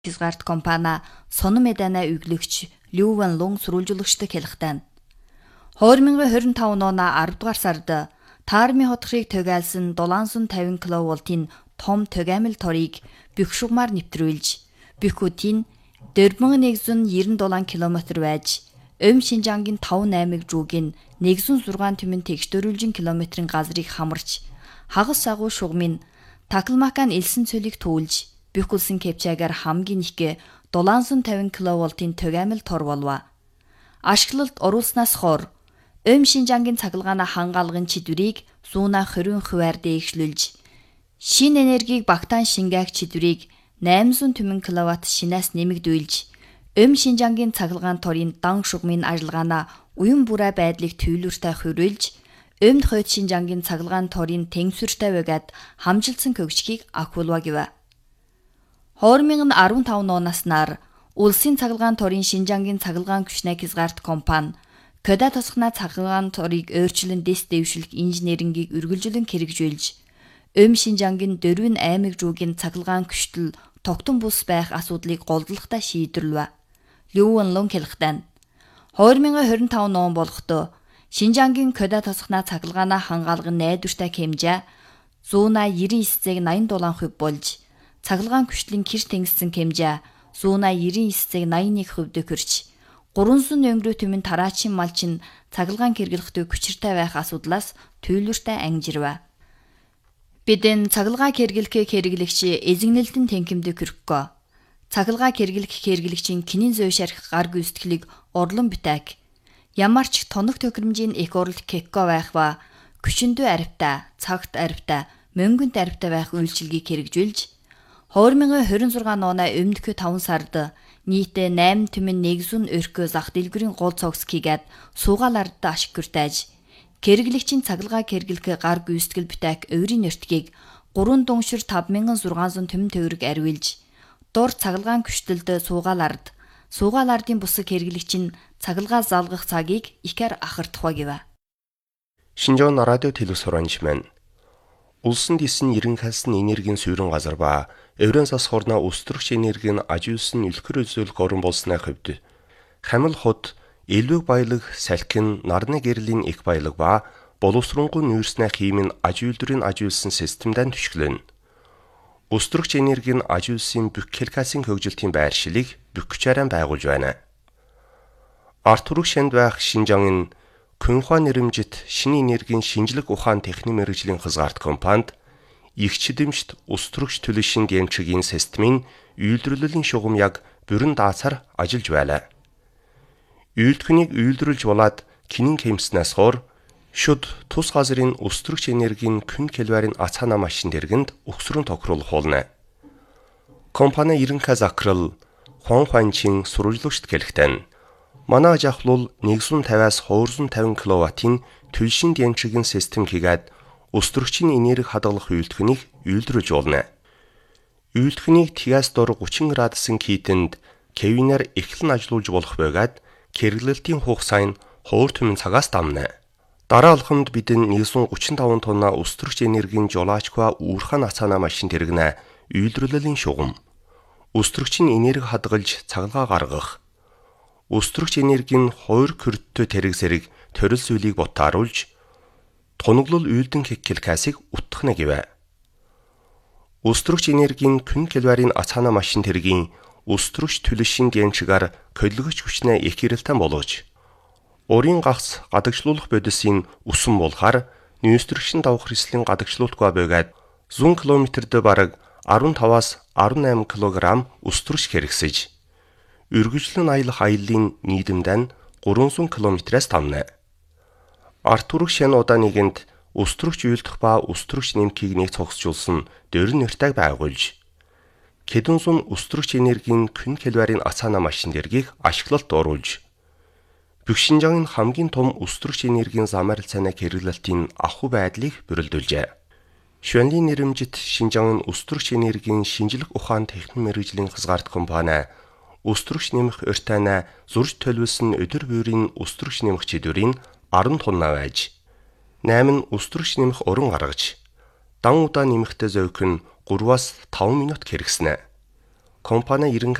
Хязгаарт компани сонон медана өглөгч Лю Ванлун сурвалжуулагчтай хэлэхтэн. 2025 оны 10 дугаар сард Таармын хотхыг тугаалсан 750 кВт-ийн том тугаамил торыг бүх шугамар нэвтрүүлж, бүхүүдийн 4197 км байж, Шинжаангийн 5-8 жуугийн 106 түмэн тэгштөрүүлжин километрийн газрыг хамарч, хагас агуу шугамын Таклмакан элсэн цөлийг түүлж, бүх улсын кепчагаар хамгийн их 750 кВт-ийн тугаамил тор болов. Ашиглалт оруулснаас хойш Шинжаангийн цахилгааны хангаалгын чидвэрийг 120% дээшлүүлж, шин энергийг багтаан шингээх чидвэрийг 800 түмэн кВт шинээс нэмэгдүүлж, Шинжаангийн цахилгаан торын дан шугамын ажиллагаанаа уян бүрээ байдлыг төвлөртэй хөрвүүлж, хойд Шинжаангийн цахилгаан торын тэнцвэртэй байгаад хамжилсан хөгжихийг агуулва гэв. 2015 оноос нар улсын цахилгаан торын Шинжаангийн цахилгаан күчний хязгаарт компани Көдө тосгоны цахилгаан торыг өөрчлөн дэс дэвшилх инженерингийг үргэлжлэн хэрэгжүүлж, Шинжаангийн 4 аймаг жуугийн цахилгаан күчтэл тогтун бус байх асуудлыг голдлохтой шийдвэрлэв. Лю Ванлун хэлэхдээ 2025 он болохдоо Шинжаангийн Көдө тосгоны цахилгааны хангаалгын найдвартай хэмжээ 199.87% болж, цахилгаан күчлийн гэр тэнгиссэн хэмжээ 199.81%-д хүрч, 300 өнгөрөө түмэн тараачийн малчин цахилгаан хэрэглэхдээ хүчиртэй байх асуудлаас төвлөртэй ангижирв. Бидэн цахилгаан хэрэглэгч эзэгнэлтэн тэнхимдэг хүрхгүй. Цахилгаан хэрэглэгчийн кинийн зөв шарх гар гүйцэтгэлийг орлон бүтээг. Ямар ч тоног төхөөрөмжийн экорл кекко байх ба күчөндөө аривтай, цагт аривтай, мөнгөнд аривтай байх үйлчилгээг хэрэгжүүлж, 2026 оны 5 сард нийтээ 8.100 өрхөө зах дэлгүүрийн гол цогц хийгээд суугаалард ашиг хүртээж, хэрэглэгчийн цахилгаан хэрэглэх гар гүйцэтгэл бүтээх өөрийн нөртгийг 3 дүншир 5600 түмэн төгрөг арвилж, дур цахилгаан күчтэлд суугаалардын бусаг хэрэглэгчийн цахилгаан залгах цагийг ихээр ахардах гэв. Шинжаан радио телевиз хураанч маань улсын дэсэн иргэнхайлсан энергийн суурин газар ба Еврен сас хорна өстрөгч энергийн ажиулсан үлгэр үзүүлэх орон болсны хувьд Хамил хот элвэг баялаг салхин нарны гэрлийн их баялаг ба боловсронгуй нүүрсний хиймийн ажиулдрын ажиулсан системдэн түшгэлэн. Өстрөгч энергийн ажиулсан бүх хэлхээсийн хөгжилтийн байршилыг бүх хүчээрэн байгуулж байна. Артург шанд байх Шинжаангийн Кунхуа нэрэмжит шинэ энергийн шинжлэх ухаан техник мэргэжлийн хязгаарт компанид их чидэмжт өстрөгч төлөвшин дэмчигийн системийн үйлдвэрлэлийн шугам яг бүрэн даацаар ажиллаж байлаа. Үйлдвэрлэхнийг үйлдвэрлэж болоод кинийн хэмснээс хор шүд тус газрын өстрөгч энергийн күн киловарын ацаана машин дэргэнд өгсрөн тохируулах болно. Компани ерөнхий захирал Хуан Хуанчин сурвалжуулагчд хэлэхдээ манай ажахлал 150-аас 250 кВт-ийн төлшин дэмчигийн систем хийгээд өстрөгчийн энерги хадгалах үйлдвэрлэхнийг үйлдвэрлэж болно. Үйлдвэрлэхнийг тгээс дор 30 градусын хийтэнд кевинаар эхлэн ажиллуулж болох байгаад хэрэглэлтийн хугацаа нь хуур түмэн цагаас дамна. Дараа алхамд бидэн 135 тонна өстрөгч энергийн жолоочва уурхаан ацаана машин тэргэнэ үйлдвэрлэлийн шугам. Өстрөгчийн энерги хадгалж цахилгаан гаргах. Өстрөгч энергийн 2 кюрттэй тэрэг зэрэг төрөл зүйлийг ботааруулж тоноглол үйлдэн хэлхээсийг утгахна гэв. Өстрөгч энергийн күн киловарын ацаана машин тэргийн өстрөгч төлөвшин дэмчигээр көлгөж хүчнээ их хэрэлтэн болгож, урийн гагц гадагшлуулах бодисын үсэн болохоор нөөцрөгшин давах хэслийн гадагшлуултгүй байгаад 100 км-д бараг 15-аас 18 кг өстрөгч хэрэгсэж, үргэлжлэн аялах аяллаа нийдэмдэн 300 км-ээс тамна. Артург шан удаа нэгэнд өстрөгч үйлдэх ба өстрөгч нэмхийг нэг цогцжуулсан дөрөн нэртэйг байгуулж, хэдэн зуун өстрөгч энергийн күн киловарын ацаана машин дэргийг ашиглалт оруулж, бүх Шинжаангийн хамгийн том өстрөгч энергийн замаарл цайнаа хэрэглэлтийн ахуй байдлыг бүрэлдүүлжээ. Шванлийн нэрэмжит Шинжаангийн өстрөгч энергийн шинжлэх ухаан техник мэргэжлийн хязгаарт компани өстрөгч нэмэх урьтайнаа зурж төлөвлөсөн өдөр бүрийн өстрөгч нэмэх чидвэрийн 10 тонна байж, 8 өстрөгч нэмэх уран гаргаж, дан удаа нэмэхдээ зовх нь 3-аас 5 минут хэрэгснэ. компани 90